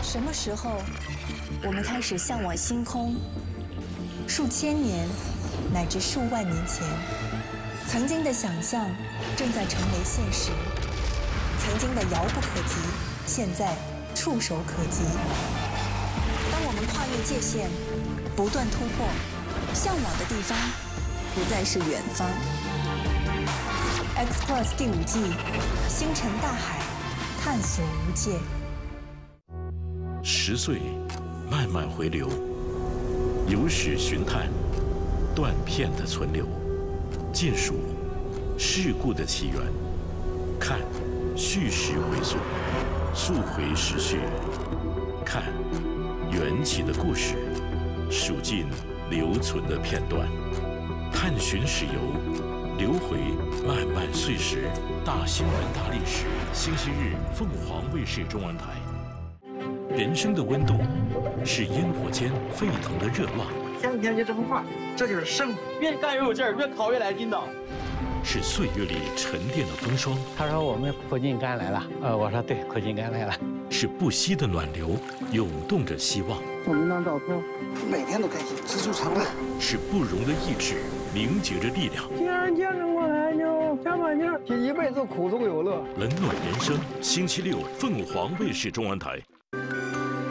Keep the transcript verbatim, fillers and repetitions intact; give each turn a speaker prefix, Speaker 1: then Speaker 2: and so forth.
Speaker 1: 什么时候，我们开始向往星空？数千年，乃至数万年前，曾经的想象正在成为现实，曾经的遥不可及，现在触手可及。当我们跨越界限，不断突破，向往的地方不再是远方。X Plus 第五季，星辰大海，探索无界。
Speaker 2: 十岁，慢慢回流，由史寻探，断片的存留，尽数事故的起源，看叙事回溯，溯回时序，看缘起的故事，数尽留存的片段，探寻史游，流回漫漫岁时，大新闻大历史。星期日，凤凰卫视中文台。人生的温度，是烟火间沸腾的热浪。
Speaker 3: 天天就这么画，这就是胜负。越干越有劲儿，越考越来劲道。
Speaker 2: 是岁月里沉淀的风霜。
Speaker 4: 他说我们苦尽甘来了，呃，我说对，苦尽甘来了。
Speaker 2: 是不息的暖流，涌动着希望。
Speaker 3: 我们张照片，每天都开心，知足常乐。
Speaker 2: 是不容的意志，凝结着力量。
Speaker 5: 既然坚持过来，就加把劲儿，这一辈子苦中有乐。
Speaker 2: 冷暖人生，星期六，凤凰卫视中文台。